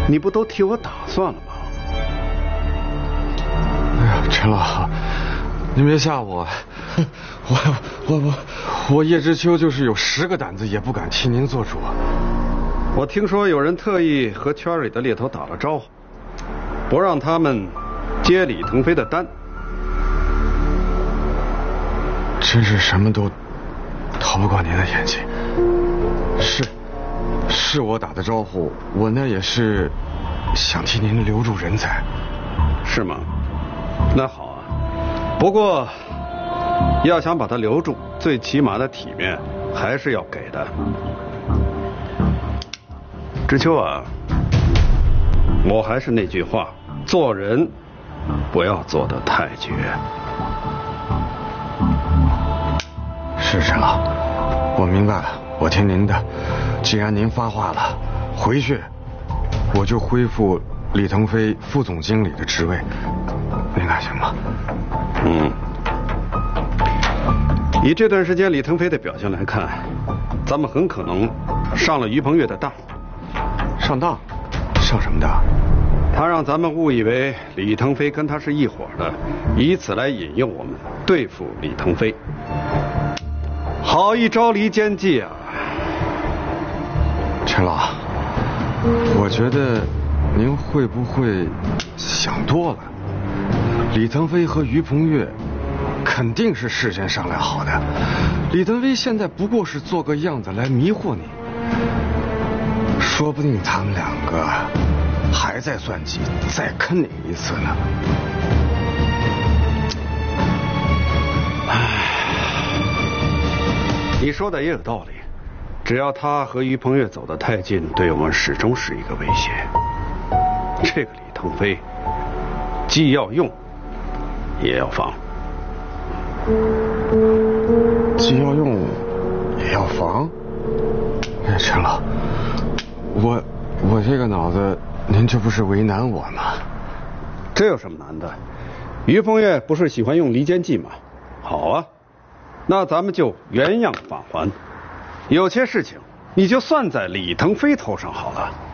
你不都替我打算了吗？ 哎呀，陈老，您别吓我，我叶知秋就是有10个胆子也不敢替您做主。 我听说有人特意和圈里的猎头打了招呼，不让他们接李腾飞的单。 真是什么都逃不过您的眼睛。是我打的招呼，我那也是想替您留住人才。 是吗？那好啊，不过要想把他留住，最起码的体面还是要给的。知秋啊，我还是那句话，做人不要做得太绝。 是陈老，我明白了，我听您的。既然您发话了，回去我就恢复李腾飞副总经理的职位，您看行吗？ 以这段时间李腾飞的表现来看，咱们很可能上了于鹏跃的当。 上当？上什么当？ 他让咱们误以为李腾飞跟他是一伙的，以此来引诱我们对付李腾飞。好一招离间计啊！ 陈老，我觉得您会不会想多了？李腾飞和于鹏跃肯定是事先商量好的，李腾飞现在不过是做个样子来迷惑你，说不定他们2个还在算计，再坑你一次呢。 你说的也有道理，只要他和于鹏跃走得太近，对我们始终是一个威胁。这个李腾飞，既要用，也要防。 既要用，也要防。哎，陈老，我这个脑子，您这不是为难我吗？ 这有什么难的？于鹏跃不是喜欢用离间计吗？好啊。那咱们就原样返还，有些事情你就算在李腾飞头上好了。